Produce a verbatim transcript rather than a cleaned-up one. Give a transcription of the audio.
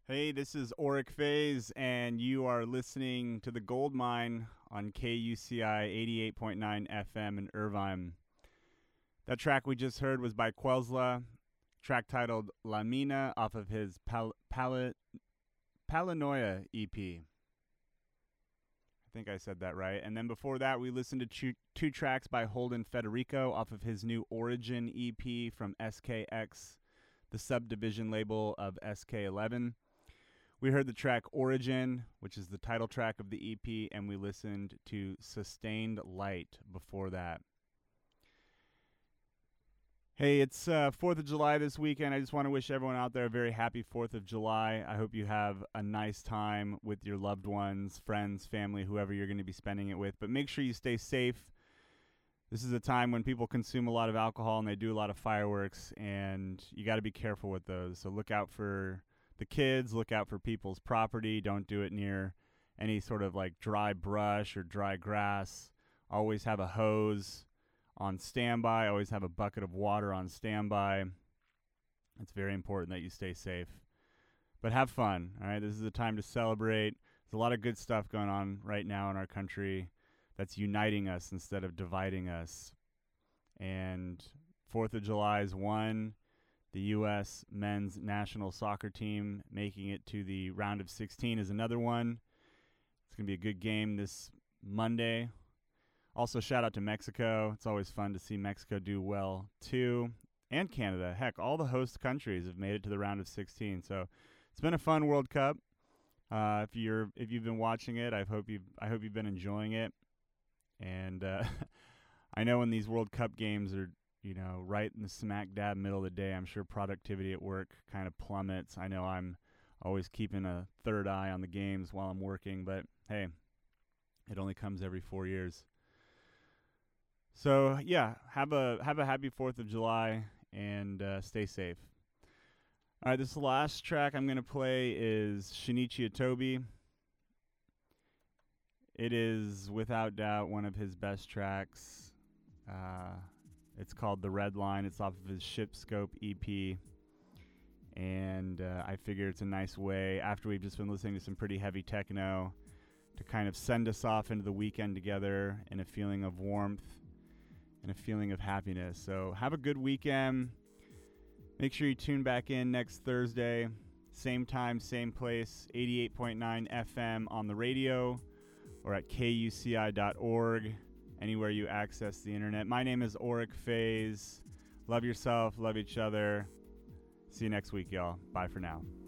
Hey, this is Auric Faze, and you are listening to The Gold Mine on K U C I eighty-eight point nine F M in Irvine. That track we just heard was by Quelsla, track titled La Mina off of his Pal- Pal- Palanoia E P. I think I said that right. And then before that, we listened to two, two tracks by Holden Federico off of his new Origin E P from S K X, the subdivision label of S K eleven. We heard the track Origin, which is the title track of the E P, and we listened to Sustained Light before that. Hey, it's uh, fourth of July this weekend. I just want to wish everyone out there a very happy fourth of July. I hope you have a nice time with your loved ones, friends, family, whoever you're going to be spending it with. But make sure you stay safe. This is a time when people consume a lot of alcohol and they do a lot of fireworks, and you got to be careful with those. So look out for the kids, look out for people's property. Don't do it near any sort of like dry brush or dry grass. Always have a hose on standby. Always have a bucket of water on standby. It's very important that you stay safe. But have fun, all right? This is a time to celebrate. There's a lot of good stuff going on right now in our country that's uniting us instead of dividing us. And fourth of July is one. The U S men's national soccer team making it to the round of sixteen is another one. It's going to be a good game this Monday. Also, shout out to Mexico. It's always fun to see Mexico do well, too. And Canada. Heck, all the host countries have made it to the round of sixteen. So it's been a fun World Cup. Uh, if you're if you've been watching it, I hope you've I hope you've been enjoying it. And uh, I know when these World Cup games are, you know, right in the smack dab middle of the day, I'm sure productivity at work kind of plummets. I know I'm always keeping a third eye on the games while I'm working, but hey, it only comes every four years. So yeah, have a have a happy Fourth of July and uh, stay safe. All right, this last track I'm gonna play is Shinichi Itobi. It is without doubt one of his best tracks. Uh, it's called The Red Line. It's off of his Ship Scope E P. And uh, I figure it's a nice way, after we've just been listening to some pretty heavy techno, to kind of send us off into the weekend together in a feeling of warmth and a feeling of happiness. So have a good weekend. Make sure you tune back in next Thursday. Same time, same place, eighty-eight point nine F M on the radio or at K U C I dot org, anywhere you access the internet. My name is Auric Faze. Love yourself, love each other. See you next week, y'all. Bye for now.